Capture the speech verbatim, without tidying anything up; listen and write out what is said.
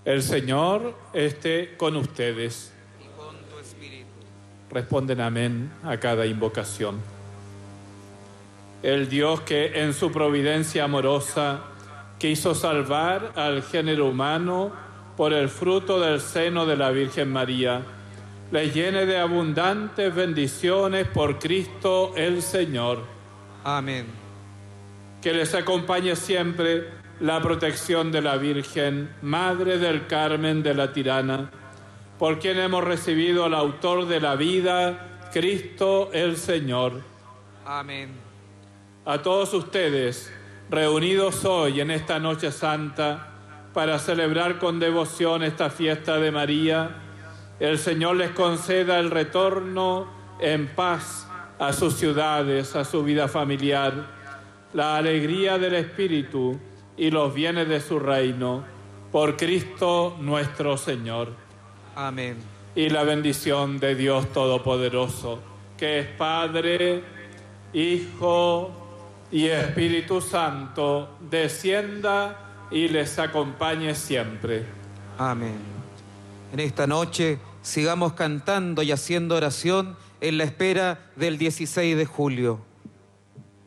El Señor esté con ustedes. Y con tu espíritu. Responden amén a cada invocación. El Dios que en su providencia amorosa quiso salvar al género humano por el fruto del seno de la Virgen María, les llene de abundantes bendiciones por Cristo el Señor. Amén. Que les acompañe siempre la protección de la Virgen, Madre del Carmen de la Tirana, por quien hemos recibido al autor de la vida, Cristo el Señor. Amén. A todos ustedes, reunidos hoy en esta noche santa, para celebrar con devoción esta fiesta de María, el Señor les conceda el retorno en paz a sus ciudades, a su vida familiar, la alegría del Espíritu y los bienes de su reino, por Cristo nuestro Señor. Amén. Y la bendición de Dios Todopoderoso, que es Padre, Hijo y Espíritu Santo, descienda y les acompañe siempre. Amén. En esta noche sigamos cantando y haciendo oración en la espera del dieciséis de julio.